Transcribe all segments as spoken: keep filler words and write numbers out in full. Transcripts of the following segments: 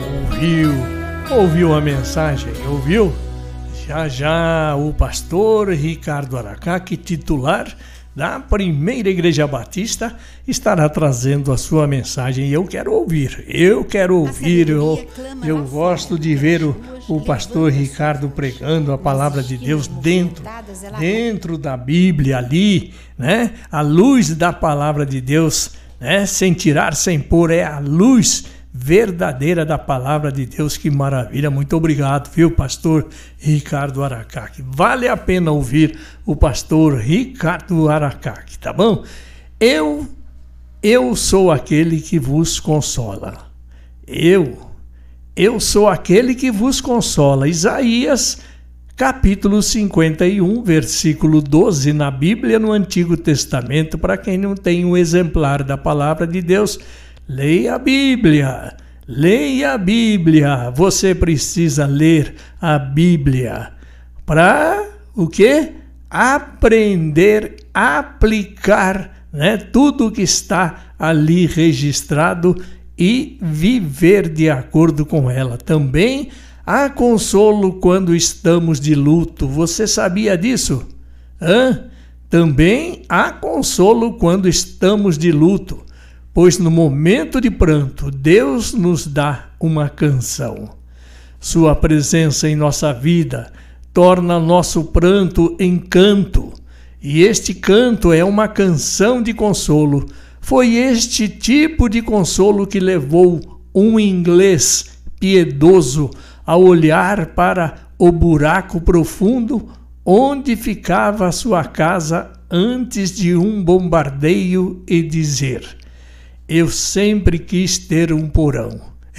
Ouviu? Ouviu a mensagem? Ouviu? Já já o pastor Ricardo Aracaque, titular da Primeira Igreja Batista, estará trazendo a sua mensagem e eu quero ouvir, eu quero ouvir, eu, eu gosto de ver o, o pastor Ricardo pregando a palavra de Deus dentro, dentro da Bíblia ali, né? A luz da palavra de Deus, né? Sem tirar, sem pôr, é a luz verdadeira da palavra de Deus. Que maravilha, muito obrigado, viu, pastor Ricardo Aracaque? Vale a pena ouvir o pastor Ricardo Aracaque, tá bom? Eu, eu sou aquele que vos consola. Eu, eu sou aquele que vos consola. Isaías, capítulo cinquenta e um, versículo doze, na Bíblia, no Antigo Testamento. Para quem não tem um exemplar da palavra de Deus, leia a Bíblia, leia a Bíblia. Você precisa ler a Bíblia para o quê? Aprender, aplicar, né, tudo que está ali registrado e viver de acordo com ela. Também há consolo quando estamos de luto. Você sabia disso? Hã? Também há consolo quando estamos de luto, pois no momento de pranto, Deus nos dá uma canção. Sua presença em nossa vida torna nosso pranto em canto, e este canto é uma canção de consolo. Foi este tipo de consolo que levou um inglês piedoso a olhar para o buraco profundo onde ficava a sua casa antes de um bombardeio e dizer: eu sempre quis ter um porão.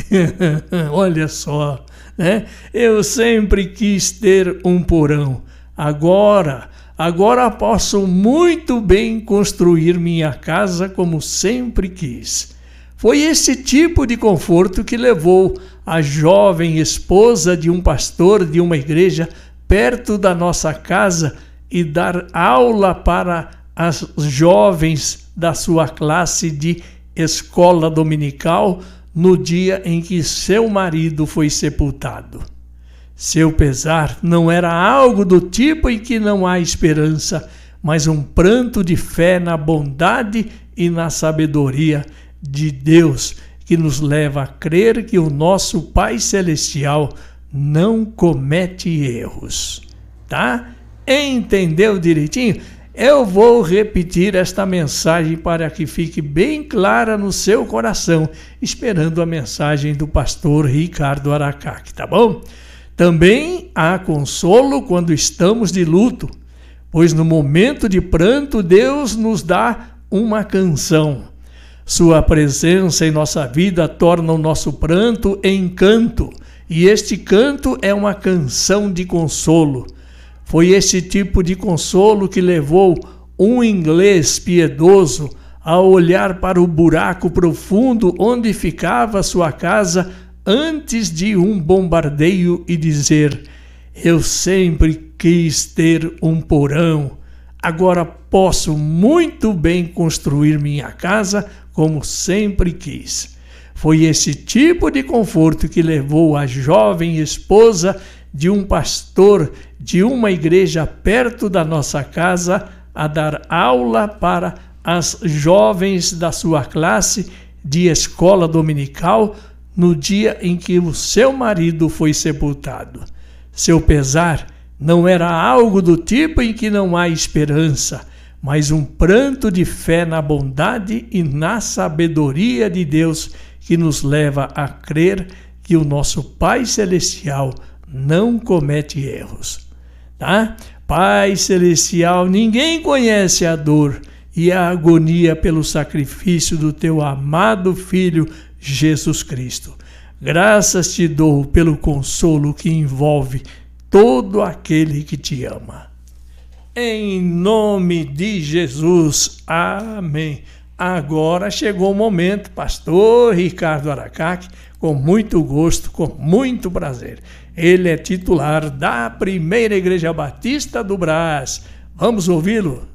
Olha só, né? Eu sempre quis ter um porão. Agora, agora posso muito bem construir minha casa como sempre quis. Foi esse tipo de conforto que levou a jovem esposa de um pastor de uma igreja perto da nossa casa e dar aula para as jovens da sua classe de escola dominical no dia em que seu marido foi sepultado. Seu pesar não era algo do tipo em que não há esperança, mas um pranto de fé na bondade e na sabedoria de Deus, que nos leva a crer que o nosso Pai Celestial não comete erros. Tá? Entendeu direitinho? Eu vou repetir esta mensagem para que fique bem clara no seu coração, esperando a mensagem do pastor Ricardo Aracaque, tá bom? Também há consolo quando estamos de luto, pois no momento de pranto Deus nos dá uma canção. Sua presença em nossa vida torna o nosso pranto em canto, e este canto é uma canção de consolo. Foi esse tipo de consolo que levou um inglês piedoso a olhar para o buraco profundo onde ficava sua casa antes de um bombardeio e dizer: eu sempre quis ter um porão, agora posso muito bem construir minha casa como sempre quis. Foi esse tipo de conforto que levou a jovem esposa de um pastor de uma igreja perto da nossa casa a dar aula para as jovens da sua classe de escola dominical no dia em que o seu marido foi sepultado. Seu pesar não era algo do tipo em que não há esperança, mas um pranto de fé na bondade e na sabedoria de Deus, que nos leva a crer que o nosso Pai Celestial não comete erros. Tá? Pai Celestial, ninguém conhece a dor e a agonia pelo sacrifício do teu amado Filho Jesus Cristo. Graças te dou pelo consolo que envolve todo aquele que te ama. Em nome de Jesus, amém. Agora chegou o momento, pastor Ricardo Aracaque, com muito gosto, com muito prazer. Ele é titular da Primeira Igreja Batista do Brás. Vamos ouvi-lo?